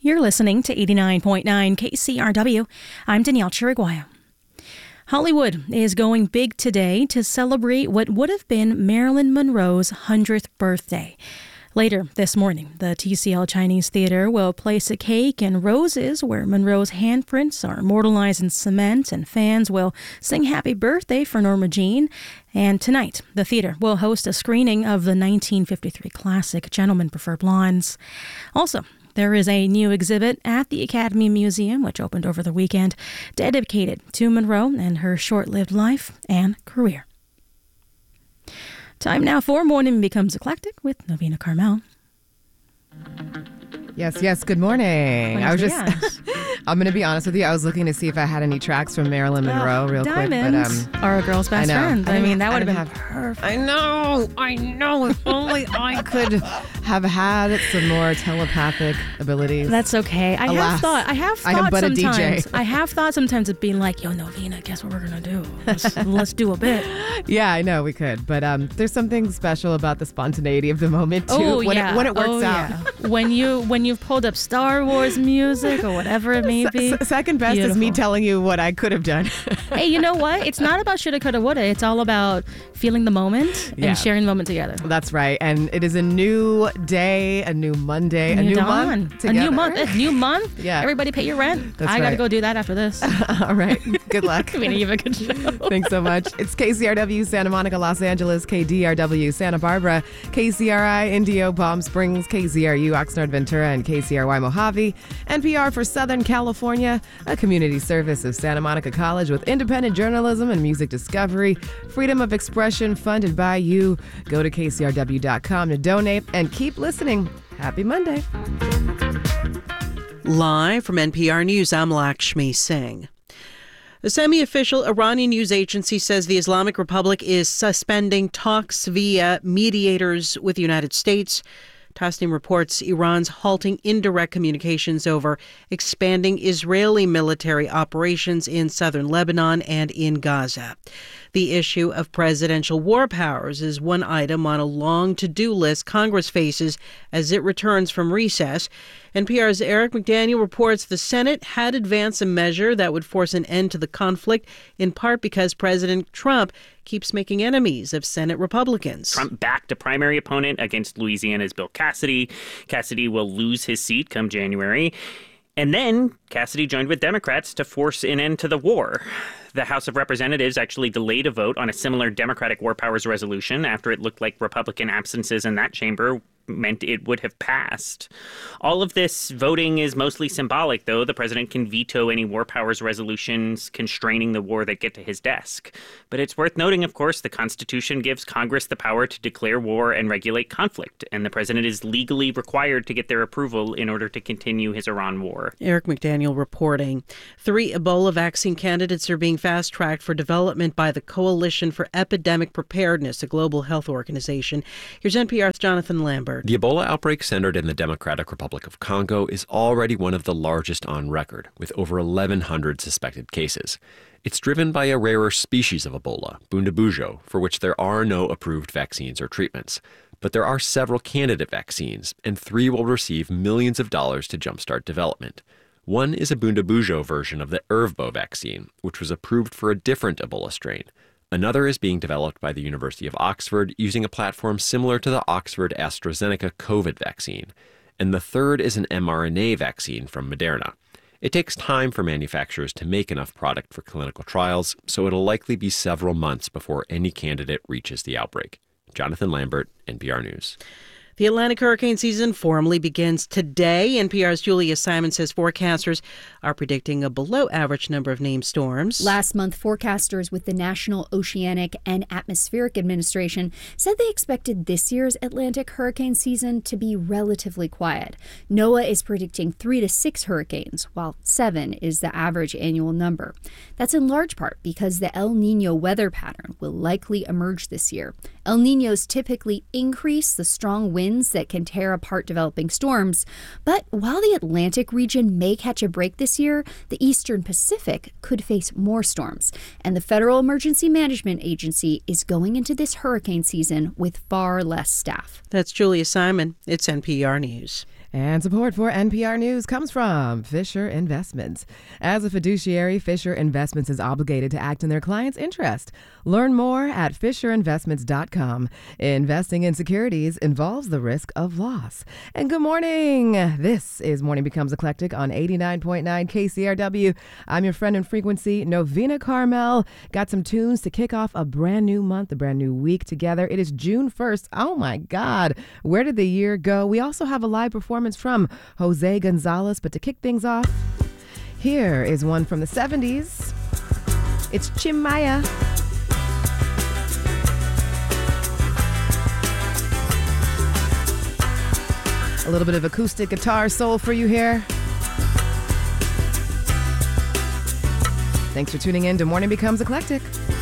You're listening to 89.9 KCRW. I'm Danielle Chiriguaya. Hollywood is going big today to celebrate what would have been Marilyn Monroe's 100th birthday. Later this morning, the TCL Chinese Theater will place a cake and roses where Monroe's handprints are immortalized in cement, and fans will sing happy birthday for Norma Jean. And tonight, the theater will host a screening of the 1953 classic Gentlemen Prefer Blondes. Also, there is a new exhibit at the Academy Museum, which opened over the weekend, dedicated to Monroe and her short-lived life and career. Time now for Morning Becomes Eclectic with Novena Carmel. Yes. Good morning. I'm going to be honest with you. I was looking to see if I had any tracks from Marilyn Monroe real Diamond, quick. But are a girl's best friend. I mean, that would have been perfect. I know. If only I could have had some more telepathic abilities. That's okay. I have thought sometimes. I have thought sometimes of being like, yo, Novena, guess what we're going to do? Let's do a bit. Yeah, I know we could. But there's something special about the spontaneity of the moment, too. When it works out. Yeah. When you've pulled up Star Wars music or whatever it may be. Second best is me telling you what I could have done. Hey, you know what? It's not about shoulda, coulda, woulda. It's all about feeling the moment and sharing the moment together. That's right. And it is a new day, a new Monday, a new month together. A new month. Yeah. Everybody pay your rent. I got to go do that after this. All right. Good luck. I mean, you have a good show. Thanks so much. It's KCRW Santa Monica, Los Angeles, KDRW Santa Barbara, KCRI Indio, Palm Springs, KCRU Oxnard, Ventura, and KCRY Mojave, NPR for Southern California, a community service of Santa Monica College with independent journalism and music discovery, freedom of expression funded by you. Go to kcrw.com to donate and keep listening. Happy Monday. Live from NPR News, I'm Lakshmi Singh. A semi-official Iranian news agency says the Islamic Republic is suspending talks via mediators with the United States. Tasnim reports Iran's halting indirect communications over expanding Israeli military operations in southern Lebanon and in Gaza. The issue of presidential war powers is one item on a long to-do list Congress faces as it returns from recess. NPR's Eric McDaniel reports the Senate had advanced a measure that would force an end to the conflict, in part because President Trump keeps making enemies of Senate Republicans. Trump backed a primary opponent against Louisiana's Bill Cassidy. Cassidy will lose his seat come January. And then Cassidy joined with Democrats to force an end to the war. The House of Representatives actually delayed a vote on a similar Democratic war powers resolution after it looked like Republican absences in that chamber meant it would have passed. All of this voting is mostly symbolic, though. The president can veto any war powers resolutions constraining the war that get to his desk. But it's worth noting, of course, the Constitution gives Congress the power to declare war and regulate conflict, and the president is legally required to get their approval in order to continue his Iran war. Eric McDaniel reporting. 3 Ebola vaccine candidates are being fast-tracked for development by the Coalition for Epidemic Preparedness, a global health organization. Here's NPR's Jonathan Lambert. The Ebola outbreak centered in the Democratic Republic of Congo is already one of the largest on record, with over 1,100 suspected cases. It's driven by a rarer species of Ebola, Bundabujo, for which there are no approved vaccines or treatments. But there are several candidate vaccines, and 3 will receive millions of dollars to jumpstart development. One is a Bundabujo version of the Ervbo vaccine, which was approved for a different Ebola strain. Another is being developed by the University of Oxford using a platform similar to the Oxford AstraZeneca COVID vaccine. And the third is an mRNA vaccine from Moderna. It takes time for manufacturers to make enough product for clinical trials, so it'll likely be several months before any candidate reaches the outbreak. Jonathan Lambert, NPR News. The Atlantic hurricane season formally begins today. NPR's Julia Simon says forecasters are predicting a below-average number of named storms. Last month, forecasters with the National Oceanic and Atmospheric Administration said they expected this year's Atlantic hurricane season to be relatively quiet. NOAA is predicting 3 to 6 hurricanes, while 7 is the average annual number. That's in large part because the El Niño weather pattern will likely emerge this year. El Niños typically increase the strong winds that can tear apart developing storms. But while the Atlantic region may catch a break this year, the Eastern Pacific could face more storms. And the Federal Emergency Management Agency is going into this hurricane season with far less staff. That's Julia Simon. It's NPR News. And support for NPR News comes from Fisher Investments. As a fiduciary, Fisher Investments is obligated to act in their client's interest. Learn more at fisherinvestments.com. Investing in securities involves the risk of loss. And good morning. This is Morning Becomes Eclectic on 89.9 KCRW. I'm your friend in frequency, Novena Carmel. Got some tunes to kick off a brand new month, a brand new week together. It is June 1st. Oh my God. Where did the year go? We also have a live performance from Jose Gonzalez, but to kick things off, here is one from the 70s. It's Chimaya. A little bit of acoustic guitar soul for you here. Thanks for tuning in to Morning Becomes Eclectic.